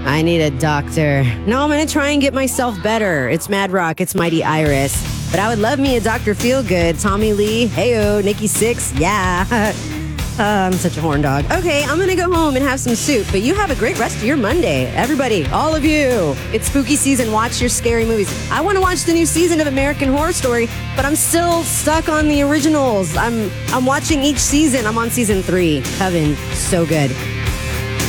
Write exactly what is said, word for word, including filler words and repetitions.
I need a doctor. No, I'm going to try and get myself better. It's Mad Rock. It's Mighty Iris. But I would love me a Doctor Feelgood. Tommy Lee. Heyo. Nikki Six. Yeah. uh, I'm such a horn dog. Okay, I'm going to go home and have some soup. But you have a great rest of your Monday. Everybody, all of you. It's spooky season. Watch your scary movies. I want to watch the new season of American Horror Story, but I'm still stuck on the originals. I'm I'm watching each season. I'm on season three. Coven. So good.